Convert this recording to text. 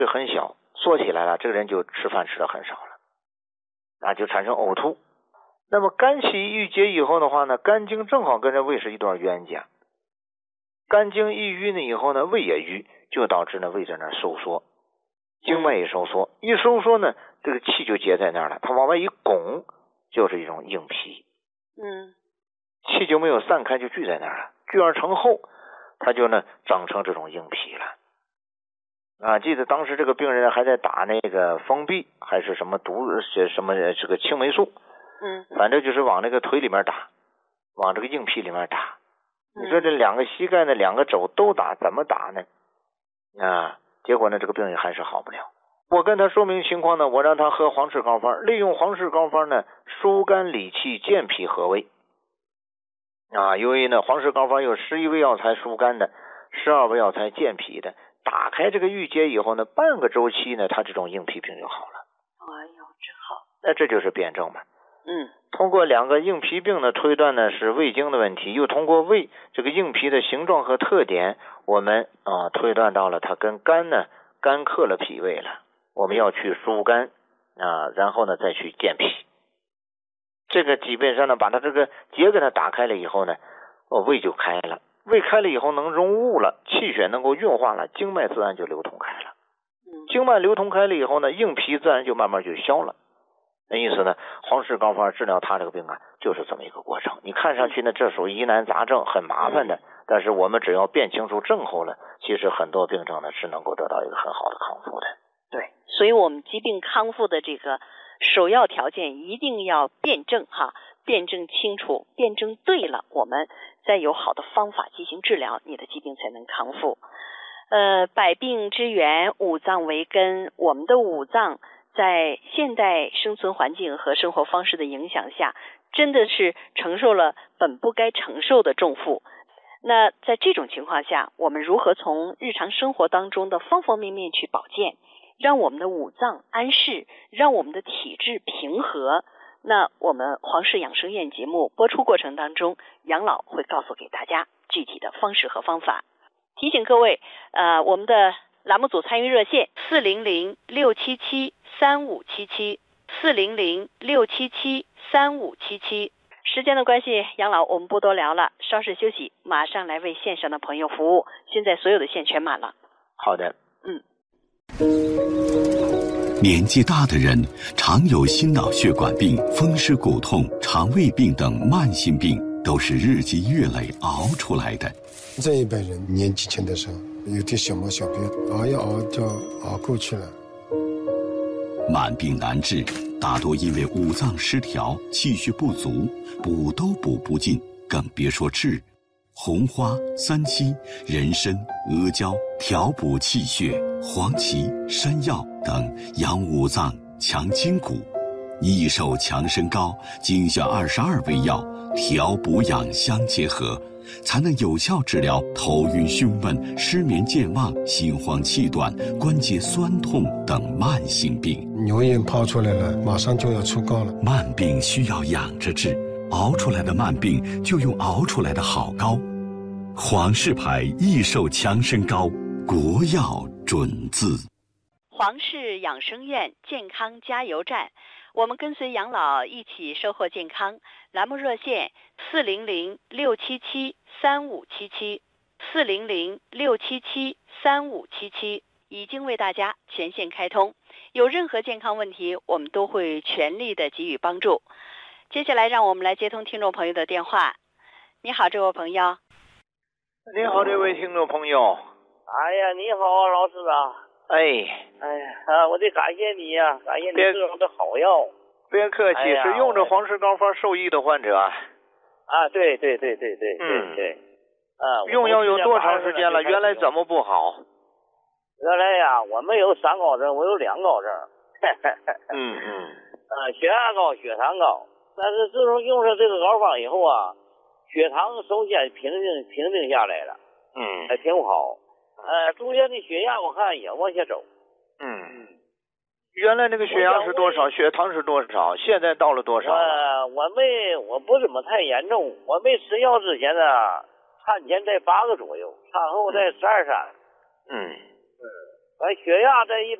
很小，缩起来了，这个人就吃饭吃的很少了，就产生呕吐。那么肝气郁结以后的话呢，肝经正好跟这胃是一段冤家，肝经一淤呢以后呢，胃也淤，就导致呢胃在那收缩，经脉也收缩，一收缩呢，这个气就结在那儿了，它往外一拱，就是一种硬皮，气就没有散开，就聚在那儿了，聚而成厚，它就呢长成这种硬皮了。记得当时这个病人还在打那个封闭，还是什么什么这个青霉素，反正就是往那个腿里面打，往这个硬皮里面打。你说这两个膝盖呢，两个肘都打，怎么打呢？结果呢，这个病人还是好不了。我跟他说明情况呢，我让他喝黄氏膏方，利用黄氏膏方呢，疏肝理气，健脾和胃。由于呢，黄氏膏方有11味药材疏肝的，12味药材健脾的，打开这个郁结以后呢，半个周期呢，他这种硬皮病就好了。 哎呦，真好！ 那这就是辩证嘛。通过两个硬皮病的推断呢，是胃经的问题，又通过胃这个硬皮的形状和特点，我们推断到了它跟肝呢，肝克了脾胃了，我们要去疏肝然后呢再去健脾。这个基本上呢，把它这个结给它打开了以后呢，胃就开了，胃开了以后能容物了，气血能够运化了，经脉自然就流通开了。经脉流通开了以后呢，硬皮自然就慢慢就消了。那意思呢，黄氏膏方治疗他这个病就是这么一个过程。你看上去呢，这属于疑难杂症，很麻烦的，但是我们只要辨清楚症候了，其实很多病症呢是能够得到一个很好的康复的。 对，所以我们疾病康复的这个首要条件一定要辩证辩证清楚，辩证对了，我们再有好的方法进行治疗，你的疾病才能康复。百病之源，五脏为根。我们的五脏在现代生存环境和生活方式的影响下，真的是承受了本不该承受的重负。那在这种情况下，我们如何从日常生活当中的方方面面去保健，让我们的五脏安适，让我们的体质平和？那我们黄氏养生院节目播出过程当中，杨老会告诉给大家具体的方式和方法。提醒各位，我们的栏目组参与热线400-677-3577 400-677-3577。时间的关系，杨老我们不多聊了，稍事休息，马上来为线上的朋友服务。现在所有的线全满了。 好的。 年纪大的人常有心脑血管病、风湿骨痛、肠胃病等慢性病，都是日积月累熬出来的。 这一辈人年纪轻的时候有点小毛小病，熬一熬就熬过去了。 慢病难治，大多因为五脏失调、气血不足，补都补不尽，更别说治。红花、三七、人参、阿胶调补气血，黄芪、山药等养五脏、强筋骨。益寿强身膏精选22味药，调补养相结合，才能有效治疗头晕胸闷、失眠健忘、心慌气短、关节酸痛等慢性病。 牛眼泡出来了，马上就要出膏了。 慢病需要养着治，熬出来的慢病就用熬出来的好膏。黄氏牌益寿强身膏，国药准字。 黄氏养生院健康加油站，我们跟随杨老一起收获健康。栏目热线400-677-3577 400-677-3577，已经为大家全线开通。有任何健康问题，我们都会全力的给予帮助。接下来让我们来接通听众朋友的电话。你好，这位朋友。 你好，这位听众朋友。 哎呀，你好，老师啊。 哎呀，我得感谢你呀，感谢你治疗的好药。 别客气，是用着黄氏膏方受益的患者啊。 对。 用药有多长时间了？原来怎么不好？ 原来呀，我没有3高症，我有2高症。血压高、血糖高，但是自从用上这个膏方以后啊，血糖首先平定下来了，还挺好。中间的血压我看也往下走。 原来那个血压是多少？血糖是多少？现在到了多少？ 我不怎么太严重。我没吃药之前呢，餐前在8个左右，餐后在12、3。 血压在